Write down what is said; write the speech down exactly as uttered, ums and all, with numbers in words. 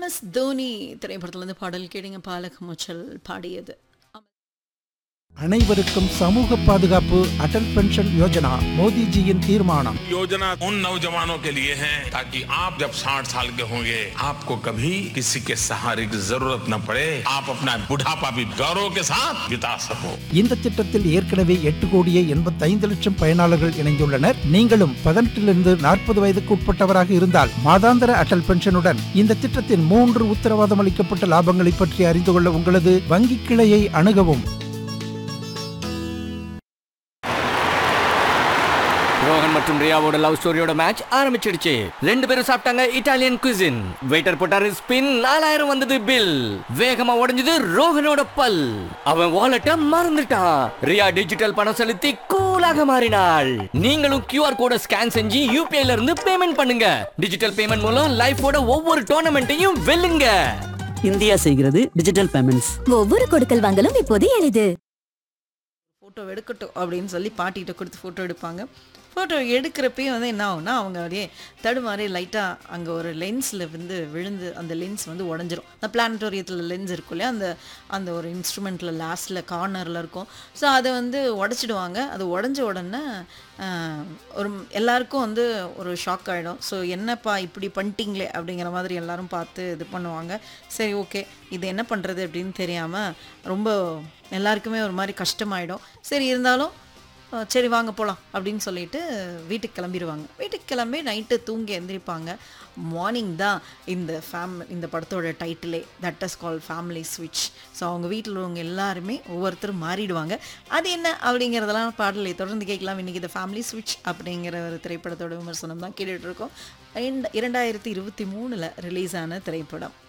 S Dhoni திரைப்படத்திலிருந்து பாடல் கேட்டீங்க. பாலக் முச்சல் பாடியது. அனைவருக்கும் சமூக பாதுகாப்பு அடல் பென்ஷன் யோஜனா மோடிஜியின் தீர்மானம். योजना उन नौजवानों के लिए है ताकि आप जब साठ साल के होंगे आपको कभी किसी के सहारे की जरूरत न पड़े, आप अपना बुढ़ापा भी गौरव के साथ बिता सको. இந்த திட்டத்தில் ஏற்கனவே எட்டு கோடியே எண்பத்தி ஐந்து லட்சம் பயனாளர்கள் இணைந்துள்ளனர். நீங்களும் பதினெட்டிலிருந்து நாற்பது வயதுக்கு உட்பட்டவராக இருந்தால் மாதாந்திர அடல் பென்ஷனுடன் இந்த திட்டத்தின் மூன்று உத்தரவாதம் அளிக்கப்பட்ட லாபங்களை பற்றி அறிந்து கொள்ள உங்களது வங்கி கிளையை அணுகவும். ரோஹன் மற்றும் ரியாவோட லவ் ஸ்டோரியோட மேட்ச் ஆரம்பிச்சிடுச்சு. ரெண்டு பேரும் சாப்பிட்டாங்க இட்டாலியன் குசின். வெயிட்டர் போட்டாரு ஸ்பின், நாலாயிரம் வந்தது பில். வேகமா உடைஞ்சது ரோஹனோட பல். அவன் வாலெட்ட மறந்துட்டான். ரியா டிஜிட்டல் பணம் செலுத்தி கூலாக மாறினாள். நீங்களும் கியூஆர் கோட ஸ்கேன் செஞ்சு யூபிஐல இருந்து பேமெண்ட் பண்ணுங்க. டிஜிட்டல் பேமெண்ட் மூலம் லைஃபோட ஒவ்வொரு டோர்னமெண்ட்டையும் வெல்லுங்க. இந்தியா செய்கிறது டிஜிட்டல் பேமெண்ட்ஸ். ஒவ்வொரு கொடுக்கல் வாங்கலும் இப்போது எளிது. ஃபோட்டோ எடுக்கட்டும் அப்படின்னு சொல்லி பாட்டிகிட்ட கொடுத்து ஃபோட்டோ எடுப்பாங்க. ஃபோட்டோ எடுக்கிறப்பையும் வந்து என்ன ஆகும்னா அவங்க அப்படியே தடுமாறி லைட்டாக அங்கே ஒரு லென்ஸில் வந்து விழுந்து அந்த லென்ஸ் வந்து உடஞ்சிரும். அந்த பிளானட்டோரியத்தில் லென்ஸ் இருக்கும் இல்லையா, அந்த அந்த ஒரு இன்ஸ்ட்ருமெண்ட்டில் லாஸ்ட்டில் கார்னரில் இருக்கும். ஸோ அதை வந்து உடச்சிடுவாங்க. அது உடஞ்ச உடனே ஒரு எல்லாருக்கும் வந்து ஒரு ஷாக் ஆகிடும். ஸோ என்னப்பா இப்படி பண்ணிட்டீங்களே அப்படிங்கிற மாதிரி எல்லாரும் பார்த்து இது பண்ணுவாங்க. சரி ஓகே இது என்ன பண்ணுறது அப்படின்னு தெரியாமல் ரொம்ப எல்லாருக்குமே ஒரு மாதிரி கஷ்டமாயிடும். சரி இருந்தாலும் சரி வாங்க போகலாம் அப்படின்னு சொல்லிட்டு வீட்டுக்கு கிளம்பிடுவாங்க. வீட்டுக்கு கிளம்பி நைட்டு தூங்கி எழுந்திரிப்பாங்க. மார்னிங் தான் இந்த ஃபேம் இந்த படத்தோட டைட்டிலே, தட் இஸ் கால் ஃபேமிலி ஸ்விட்ச். ஸோ அவங்க வீட்டில் உள்ளவங்க எல்லாருமே ஒவ்வொருத்தரும் மாறிடுவாங்க. அது என்ன அப்படிங்கிறதெல்லாம் பாடலை தொடர்ந்து கேட்கலாம். இன்றைக்கி இந்த ஃபேமிலி ஸ்விட்ச் அப்படிங்கிற ஒரு திரைப்படத்தோட விமர்சனம் தான் கேட்டுட்ருக்கோம். இரண்டாயிரத்தி இருபத்தி மூணில் ரிலீஸ் ஆன திரைப்படம்.